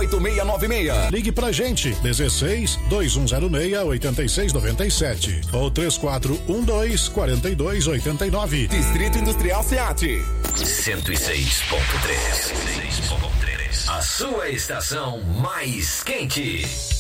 3686. Ligue pra gente, 16 2106 8697 ou 3412 4289. Distrito Industrial SEAT. 106.3. A sua estação mais quente.